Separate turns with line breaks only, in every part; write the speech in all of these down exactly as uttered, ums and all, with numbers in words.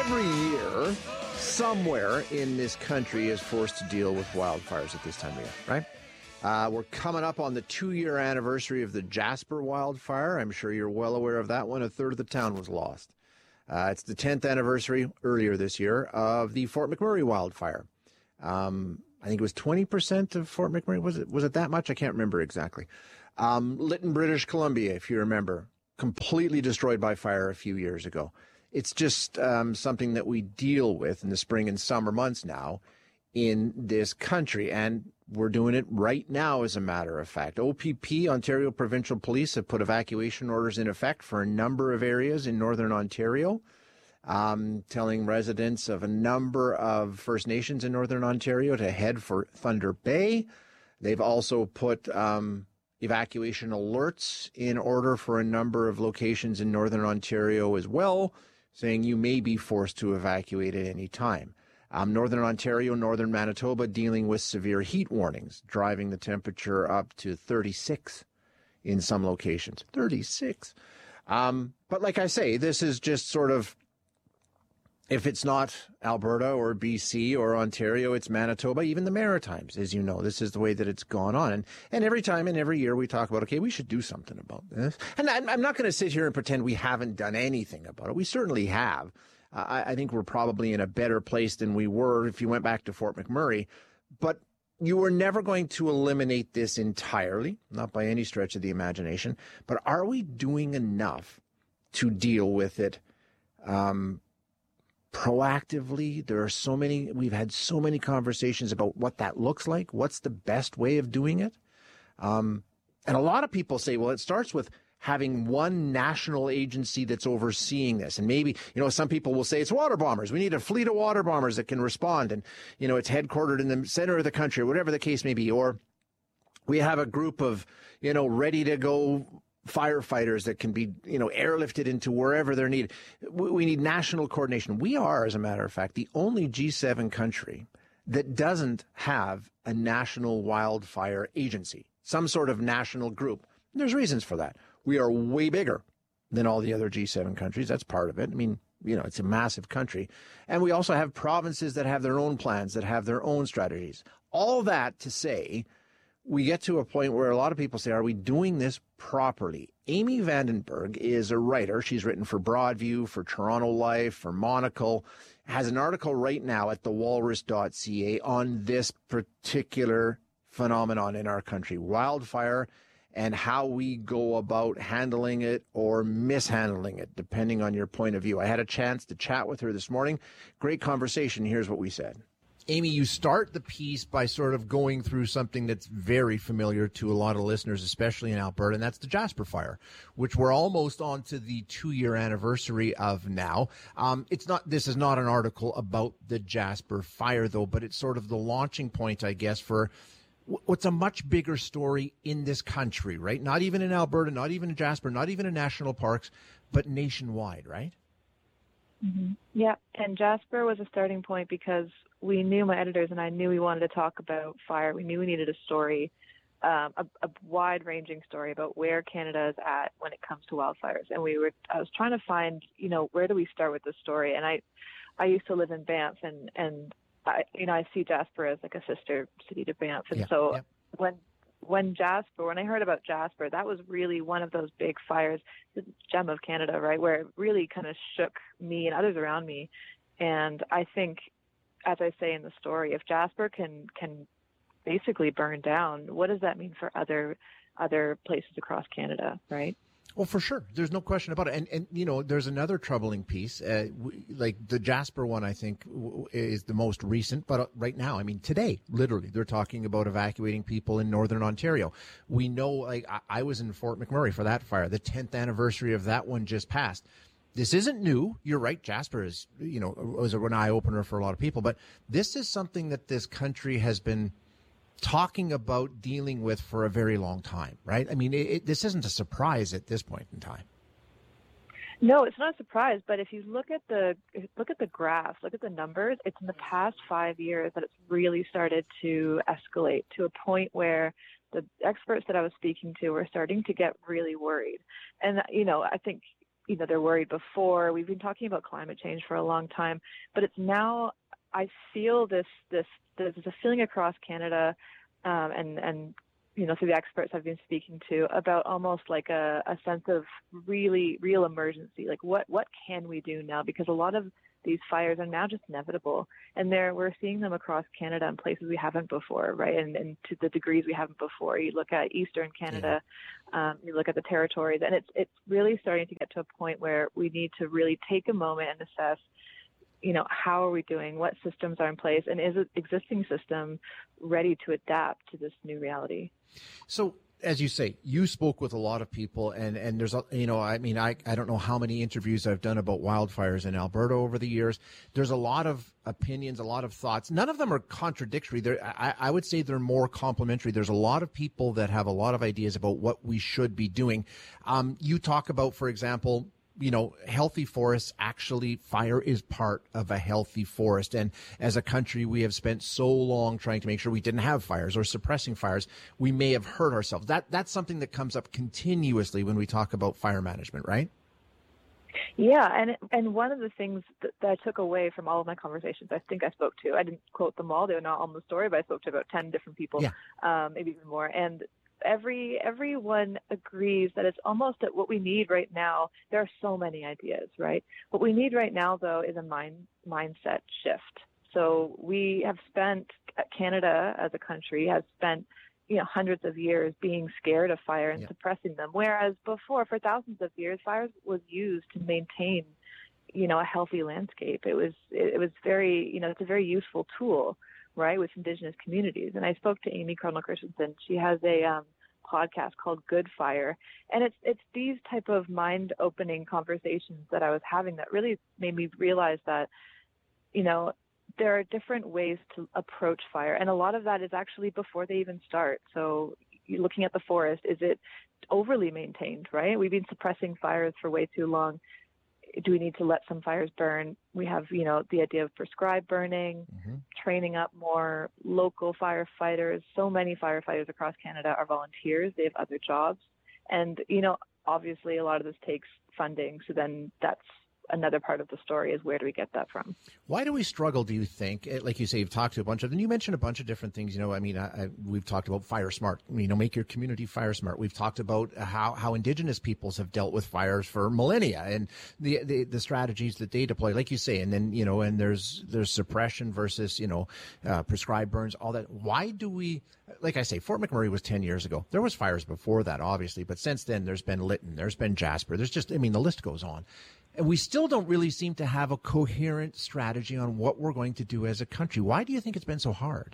Every year, somewhere in this country is forced to deal with wildfires at this time of year, right? Uh, we're coming up on the two-year anniversary of the Jasper wildfire. I'm sure you're well aware of that one. A third of the town was lost. Uh, it's the tenth anniversary earlier this year of the Fort McMurray wildfire. Um, I think it was twenty percent of Fort McMurray. Was it, was it that much? I can't remember exactly. Um, Lytton, British Columbia, if you remember, completely destroyed by fire a few years ago. It's just um, something that we deal with in the spring and summer months now in this country. And we're doing it right now, as a matter of fact. O P P, Ontario Provincial Police, have put evacuation orders in effect for a number of areas in northern Ontario, um, telling residents of a number of First Nations in northern Ontario to head for Thunder Bay. They've also put um, evacuation alerts in order for a number of locations in northern Ontario as well, saying you may be forced to evacuate at any time. Um, northern Ontario, northern Manitoba dealing with severe heat warnings, driving the temperature up to thirty-six in some locations. thirty-six. Um, but like I say, this is just sort of, if it's not Alberta or B C or Ontario, it's Manitoba, even the Maritimes, as you know. This is the way that it's gone on. And, and every time and every year we talk about, okay, we should do something about this. And I'm, I'm not going to sit here and pretend we haven't done anything about it. We certainly have. Uh, I, I think we're probably in a better place than we were if you went back to Fort McMurray. But you were never going to eliminate this entirely, not by any stretch of the imagination. But are we doing enough to deal with it um, proactively? There are so many, we've had so many conversations about what that looks like. What's the best way of doing it? Um, and a lot of people say, well, it starts with having one national agency that's overseeing this. And maybe, you know, some people will say it's water bombers. We need a fleet of water bombers that can respond. And, you know, it's headquartered in the center of the country, whatever the case may be. Or we have a group of, you know, ready to go firefighters that can be, you know, airlifted into wherever they're needed. We need national coordination. We are, as a matter of fact, the only G seven country that doesn't have a national wildfire agency, some sort of national group. There's reasons for that. We are way bigger than all the other G seven countries. That's part of it. I mean, you know, it's a massive country. And we also have provinces that have their own plans, that have their own strategies. All that to say, we get to a point where a lot of people say, are we doing this properly? Amy Vandenberg is a writer. She's written for Broadview, for Toronto Life, for Monocle, has an article right now at the walrus dot c a on this particular phenomenon in our country, wildfire, and how we go about handling it or mishandling it, depending on your point of view. I had a chance to chat with her this morning. Great conversation. Here's what we said. Amy, you start the piece by sort of going through something that's very familiar to a lot of listeners, especially in Alberta, and that's the Jasper fire, which we're almost on to the two-year anniversary of now. Um, it's not. This is not an article about the Jasper fire, though, but it's sort of the launching point, I guess, for what's a much bigger story in this country, right? Not even in Alberta, not even in Jasper, not even in national parks, but nationwide, right?
Mm-hmm. Yeah, and Jasper was a starting point because we knew, my editors and I knew we wanted to talk about fire. We knew we needed a story, um, a, a wide-ranging story about where Canada is at when it comes to wildfires. And we were, I was trying to find, you know, where do we start with the story? And I, I used to live in Banff, and and I, you know, I see Jasper as like a sister city to Banff. And
yeah,
so
yeah.
when when Jasper, when I heard about Jasper, that was really one of those big fires, the gem of Canada, right, where it really kind of shook me and others around me. And I think, as I say in the story, if Jasper can can basically burn down, what does that mean for other other places across Canada, right?
Well, for sure. There's no question about it. And, and you know, there's another troubling piece. Uh, we, like the Jasper one, I think, w- is the most recent. But uh, right now, I mean, today, literally, they're talking about evacuating people in northern Ontario. We know, like, I, I was in Fort McMurray for that fire. The tenth anniversary of that one just passed. This isn't new. You're right. Jasper is, you know, was an eye-opener for a lot of people. But this is something that this country has been talking about dealing with for a very long time, right? I mean, it, it, this isn't a surprise at this point in time.
No, it's not a surprise. But if you look at the look at the graphs, look at the numbers, it's in the past five years that it's really started to escalate to a point where the experts that I was speaking to were starting to get really worried. And, you know, I think you know, they're worried before. We've been talking about climate change for a long time, but it's now, I feel this, this, there's a feeling across Canada um, and, and, you know, through the experts I've been speaking to about almost like a, a sense of really real emergency. Like what, what can we do now? Because a lot of these fires are now just inevitable, and there we're seeing them across Canada in places we haven't before, right? And, and to the degrees we haven't before. You look at Eastern Canada, yeah. um, you look at the territories, and it's it's really starting to get to a point where we need to really take a moment and assess, you know, how are we doing? What systems are in place? And is the existing system ready to adapt to this new reality?
So, as you say, you spoke with a lot of people, and, and there's, a, you know, I mean, I, I don't know how many interviews I've done about wildfires in Alberta over the years. There's a lot of opinions, a lot of thoughts. None of them are contradictory. They're, I, I would say they're more complementary. There's a lot of people that have a lot of ideas about what we should be doing. Um, you talk about, for example, you know, healthy forests, actually fire is part of a healthy forest. And as a country, we have spent so long trying to make sure we didn't have fires or suppressing fires. We may have hurt ourselves. That that's something that comes up continuously when we talk about fire management, right?
Yeah, and and one of the things that, that I took away from all of my conversations, I think I spoke to, I didn't quote them all, they were not on the story, but I spoke to about ten different people, yeah. um, maybe even more. And Every everyone agrees that it's almost at what we need right now. There are so many ideas, right? What we need right now, though, is a mind mindset shift. So we have spent, Canada as a country has spent, you know, hundreds of years being scared of fire and yeah. suppressing them. Whereas before, for thousands of years, fire was used to maintain, you know, a healthy landscape. It was it was very, you know, it's a very useful tool, right, with Indigenous communities. And I spoke to Amy Cardinal Christensen. She has a um, podcast called Good Fire. And it's it's these type of mind-opening conversations that I was having that really made me realize that, you know, there are different ways to approach fire. And a lot of that is actually before they even start. So you're looking at the forest, is it overly maintained, right? We've been suppressing fires for way too long. Do we need to let some fires burn? We have, you know, the idea of prescribed burning, mm-hmm. training up more local firefighters. So many firefighters across Canada are volunteers. They have other jobs. And, you know, obviously a lot of this takes funding. So then that's another part of the story is where do we get that from?
Why do we struggle, do you think? Like you say, you've talked to a bunch of them. You mentioned a bunch of different things. You know, I mean, I, I, we've talked about fire smart, you know, make your community fire smart. We've talked about how, how Indigenous peoples have dealt with fires for millennia and the, the, the strategies that they deploy, like you say, and then, you know, and there's, there's suppression versus, you know, uh, prescribed burns, all that. Why do we, like I say, Fort McMurray was ten years ago. There was fires before that, obviously, but since then there's been Lytton, there's been Jasper. There's just, I mean, the list goes on. And we still don't really seem to have a coherent strategy on what we're going to do as a country. Why do you think it's been so hard?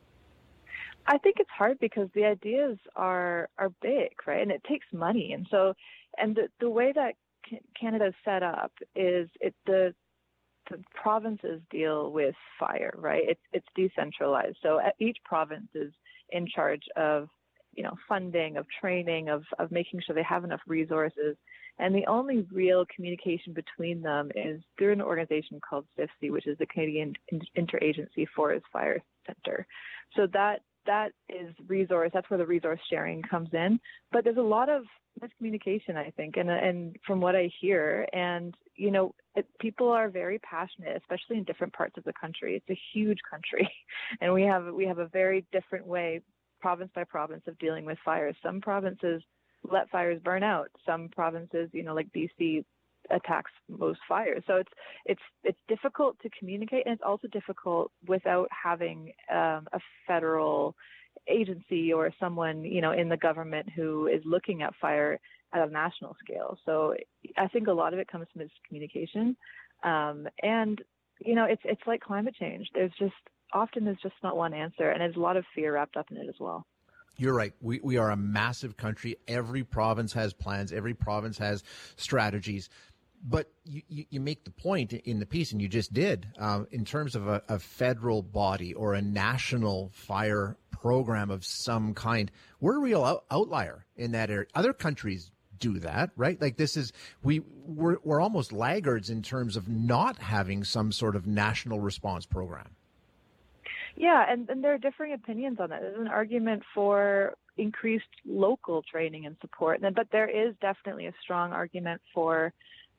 I think it's hard because the ideas are are big, right? And it takes money. And so, and the, the way that Canada is set up is it the the provinces deal with fire, right? It's it's decentralized. So each province is in charge of, you know, funding, of training, of of making sure they have enough resources. And the only real communication between them is through an organization called C I F C, which is the Canadian Interagency Forest Fire Center. So that that is resource. That's where the resource sharing comes in. But there's a lot of miscommunication, I think, and and from what I hear, and you know, it, people are very passionate, especially in different parts of the country. It's a huge country, and we have we have a very different way, province by province, of dealing with fires. Some provinces let fires burn out. Some provinces, you know, like B C, attacks most fires. So it's it's it's difficult to communicate, and it's also difficult without having um, a federal agency or someone, you know, in the government who is looking at fire at a national scale. So I think a lot of it comes from miscommunication, um, and you know, it's it's like climate change. There's just often there's just not one answer, and there's a lot of fear wrapped up in it as well.
You're right. We we are a massive country. Every province has plans. Every province has strategies. But you, you, you make the point in the piece, and you just did, um, in terms of a, a federal body or a national fire program of some kind. We're a real out, outlier in that area. Other countries do that, right? Like this is, we, we're, we're almost laggards in terms of not having some sort of national response program.
Yeah, and, and there are differing opinions on that. There's an argument for increased local training and support, but there is definitely a strong argument for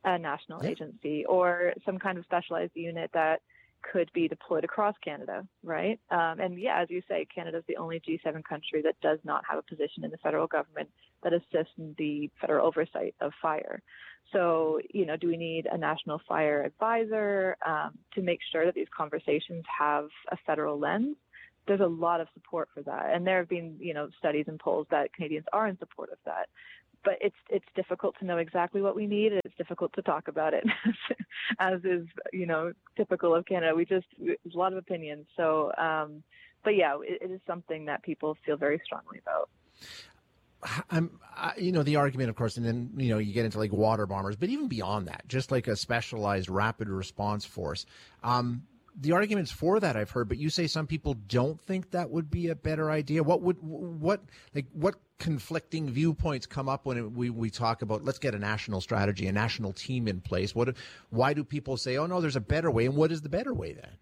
a national
yeah.
agency or some kind of specialized unit that could be deployed across Canada, right? Um, and yeah, as you say, Canada is the only G seven country that does not have a position in the federal government that assists in the federal oversight of fire. So, you know, do we need a national fire advisor um, to make sure that these conversations have a federal lens? There's a lot of support for that. And there have been, you know, studies and polls that Canadians are in support of that. But it's it's difficult to know exactly what we need. It's difficult to talk about it, as is, you know, typical of Canada. We just, there's a lot of opinions. So, um, but yeah, it, it is something that people feel very strongly about.
I'm, I, you know, the argument, of course, and then, you know, you get into like water bombers, but even beyond that, just like a specialized rapid response force. Um, the arguments for that I've heard, but you say some people don't think that would be a better idea. What would, what, like, what conflicting viewpoints come up when it, we, we talk about, let's get a national strategy, a national team in place? What, why do people say, oh no, there's a better way? And what is the better way then?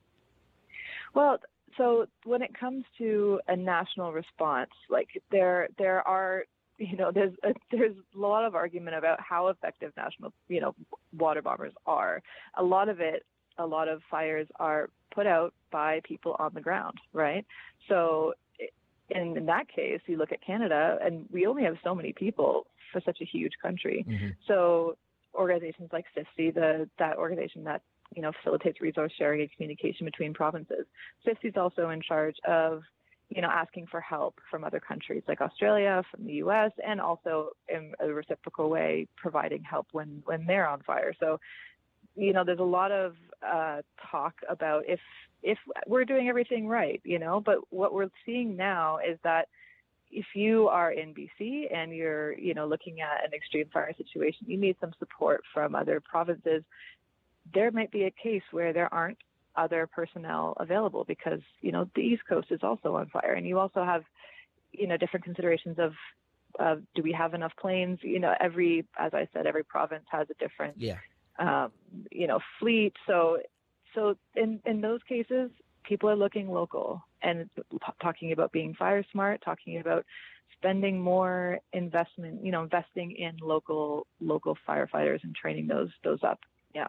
Well, so when it comes to a national response, like there, there are, you know, there's a, there's a lot of argument about how effective national, you know, water bombers are. A lot of it, a lot of fires are put out by people on the ground, right? So in, in that case, you look at Canada, and we only have so many people for such a huge country. Mm-hmm. So organizations like C I F C, the that organization that, you know, facilitates resource sharing and communication between provinces. C I F C is also in charge of, you know, asking for help from other countries like Australia, from the U S, and also in a reciprocal way, providing help when, when they're on fire. So, you know, there's a lot of uh, talk about if if we're doing everything right, you know, but what we're seeing now is that if you are in B C and you're, you know, looking at an extreme fire situation, you need some support from other provinces. There might be a case where there aren't other personnel available because, you know, the East Coast is also on fire. And you also have, you know, different considerations of, uh, do we have enough planes? You know, every, as I said, every province has a different,
yeah.
um, you know, fleet. So, so in, in those cases, people are looking local and t- talking about being fire smart, talking about spending more investment, you know, investing in local, local firefighters and training those, those up. Yeah.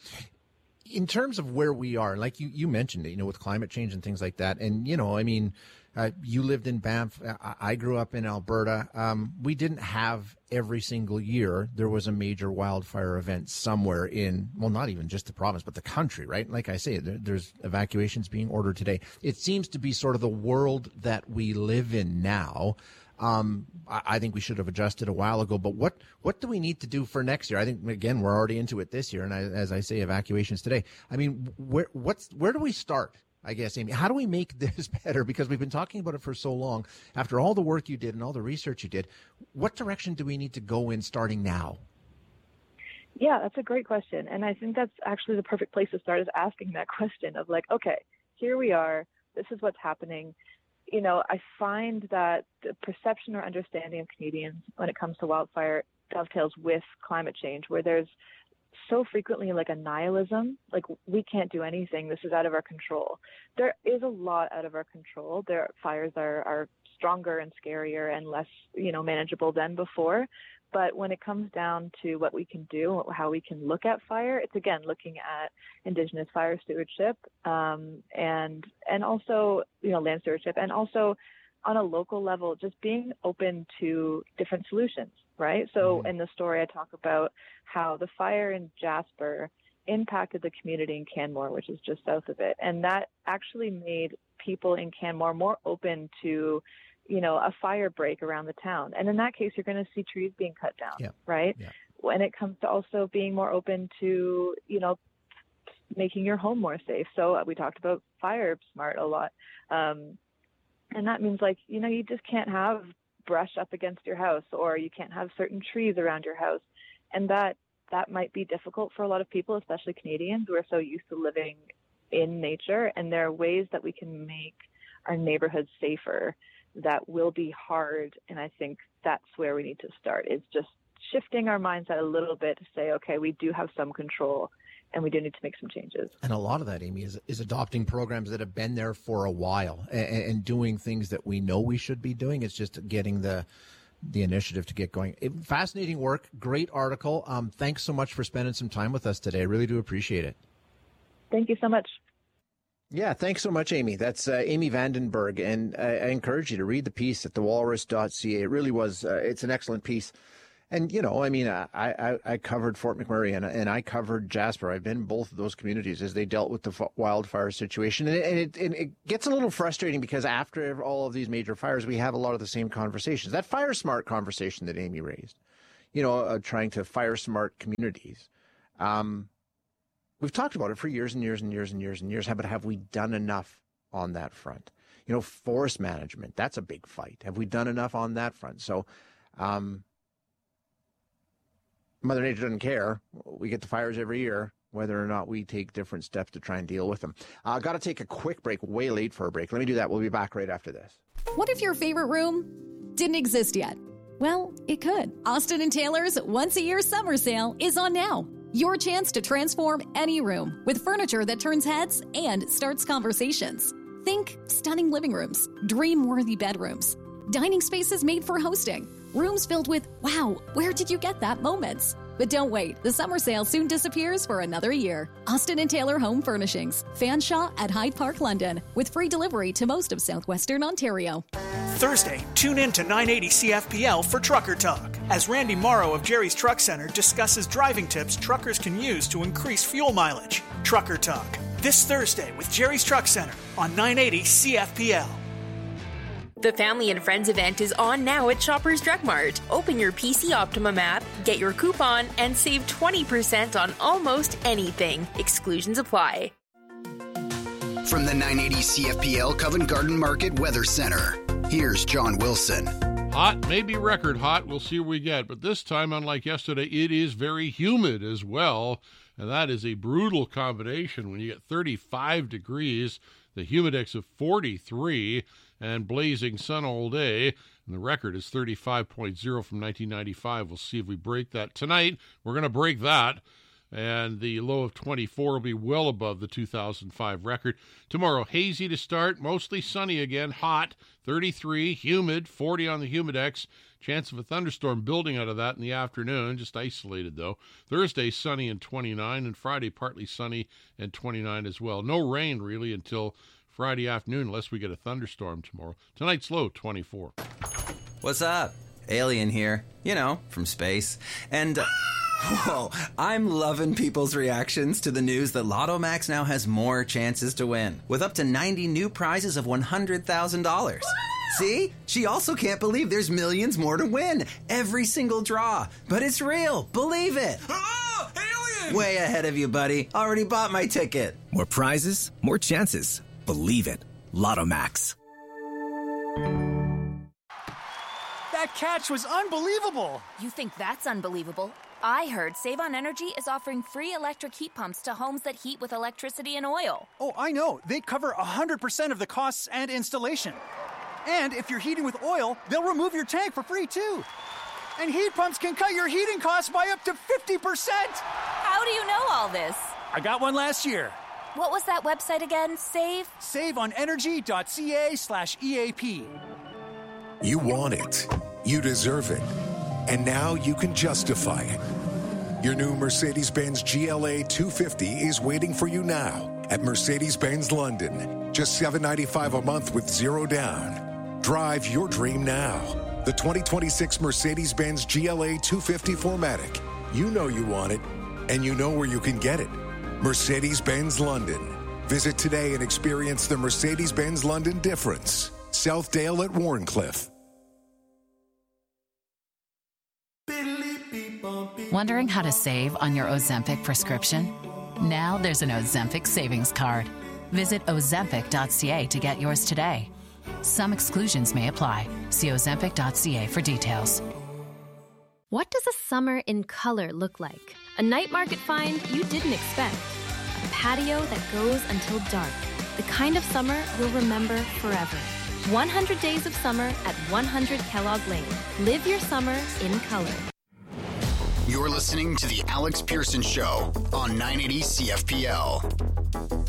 In terms of where we are, like you, you mentioned it, you know, with climate change and things like that. And, you know, I mean, uh, you lived in Banff. I, I grew up in Alberta. Um, we didn't have every single year there was a major wildfire event somewhere in, well, not even just the province, but the country, right? Like I say, there, there's evacuations being ordered today. It seems to be sort of the world that we live in now. Um, I, I think we should have adjusted a while ago, but what, what do we need to do for next year? I think, again, we're already into it this year. And I, as I say, evacuations today. I mean, where, what's, where do we start? I guess, Amy, how do we make this better? Because we've been talking about it for so long. After all the work you did and all the research you did, what direction do we need to go in starting now?
Yeah, that's a great question. And I think that's actually the perfect place to start, is asking that question of like, okay, here we are. This is what's happening. You know, I find that the perception or understanding of Canadians when it comes to wildfire dovetails with climate change, where there's so frequently like a nihilism, like we can't do anything, this is out of our control. There is a lot out of our control. There fires are, are stronger and scarier and less, you know, manageable than before. But when it comes down to what we can do, how we can look at fire, it's again looking at Indigenous fire stewardship, um, and and also, you know, land stewardship, and also on a local level, just being open to different solutions, right? So mm-hmm. in the story, I talk about how the fire in Jasper impacted the community in Canmore, which is just south of it. And that actually made people in Canmore more open to, you know, a fire break around the town. And in that case, you're going to see trees being cut down, yeah. right? Yeah. When it comes to also being more open to, you know, making your home more safe. So we talked about fire smart a lot. Um, and that means, like, you know, you just can't have brush up against your house, or you can't have certain trees around your house. And that that might be difficult for a lot of people, especially Canadians who are so used to living in nature. And there are ways that we can make our neighborhoods safer that will be hard. And I think that's where we need to start, is just shifting our mindset a little bit to say, okay, we do have some control and we do need to make some changes.
And a lot of that, Amy, is, is adopting programs that have been there for a while and, and doing things that we know we should be doing. It's just getting the the initiative to get going. It, fascinating work. Great article. Um, thanks so much for spending some time with us today. I really do appreciate it.
Thank you so much.
Yeah, thanks so much, Amy. That's uh, Amy Vandenberg, and I, I encourage you to read the piece at the walrus dot c a. It really was, uh, it's an excellent piece. And, you know, I mean, I, I, I covered Fort McMurray and, and I covered Jasper. I've been in both of those communities as they dealt with the f- wildfire situation. And, it, and, it, and it gets a little frustrating because after all of these major fires, we have a lot of the same conversations. That fire smart conversation that Amy raised, you know, uh, trying to fire smart communities. Um, we've talked about it for years and years and years and years and years. How about have we done enough on that front? You know, forest management, that's a big fight. Have we done enough on that front? So, um, Mother Nature doesn't care. We get the fires every year, whether or not we take different steps to try and deal with them. I've uh, got to take a quick break, way late for a break. Let me do that. We'll be back right after this.
What if your favorite room didn't exist yet? Well, it could. Austin and Taylor's once-a-year summer sale is on now. Your chance to transform any room with furniture that turns heads and starts conversations. Think stunning living rooms, dream-worthy bedrooms, dining spaces made for hosting, rooms filled with, wow, where did you get that moments? But don't wait, the summer sale soon disappears for another year. Austin and Taylor Home Furnishings, Fanshawe at Hyde Park, London, with free delivery to most of southwestern Ontario.
Thursday, tune in to nine eighty C F P L for Trucker Talk, as Randy Morrow of Jerry's Truck Center discusses driving tips truckers can use to increase fuel mileage. Trucker Talk, this Thursday with Jerry's Truck Center on nine eighty C F P L.
The Family and Friends event is on now at Shoppers Drug Mart. Open your P C Optimum app, get your coupon, and save twenty percent on almost anything. Exclusions apply.
From the nine eighty C F P L Covent Garden Market Weather Center, here's John Wilson.
Hot, maybe record hot. We'll see what we get. But this time, unlike yesterday, it is very humid as well. And that is a brutal combination when you get thirty-five degrees, the humidex of forty-three, and blazing sun all day. And the record is thirty-five point oh from nineteen ninety-five. We'll see if we break that tonight. We're going to break that. And the low of twenty-four will be well above the two thousand five record. Tomorrow, hazy to start, mostly sunny again, hot, thirty-three, humid, forty on the humidex. Chance of a thunderstorm building out of that in the afternoon, just isolated though. Thursday, sunny and twenty-nine, and Friday, partly sunny and twenty-nine as well. No rain really until Friday afternoon, unless we get a thunderstorm tomorrow. Tonight's low, twenty-four.
What's up? Alien here. You know, from space. And, uh, whoa, I'm loving people's reactions to the news that Lotto Max now has more chances to win, with up to ninety new prizes of one hundred thousand dollars. See? She also can't believe there's millions more to win. Every single draw. But it's real. Believe it.
Oh, alien!
Way ahead of you, buddy. Already bought my ticket.
More prizes, more chances. Believe it. Lotto Max.
That catch was unbelievable.
You think that's unbelievable? I heard Save on Energy is offering free electric heat pumps to homes that heat with electricity and oil.
Oh, I know. They cover one hundred percent of the costs and installation. And if you're heating with oil, they'll remove your tank for free, too. And heat pumps can cut your heating costs by up to fifty percent.
How do you know all this?
I got one last year.
What was that website again? Save?
save on energy dot c a slash E A P.
You want it. You deserve it. And now you can justify it. Your new Mercedes-Benz G L A two fifty is waiting for you now at Mercedes-Benz London. Just seven hundred ninety-five dollars a month with zero down. Drive your dream now. The twenty twenty-six Mercedes-Benz G L A two fifty four matic. You know you want it, and you know where you can get it. Mercedes-Benz London. Visit today and experience the Mercedes-Benz London difference. Southdale at Warncliffe.
Wondering how to save on your Ozempic prescription? Now there's an Ozempic savings card. Visit ozempic dot c a to get yours today. Some exclusions may apply. See ozempic dot c a for details.
What does a summer in color look like? A night market find you didn't expect. A patio that goes until dark. The kind of summer you'll remember forever. one hundred days of summer at one hundred Kellogg Lane. Live your summer in color.
You're listening to The Alex Pearson Show on nine eighty C F P L.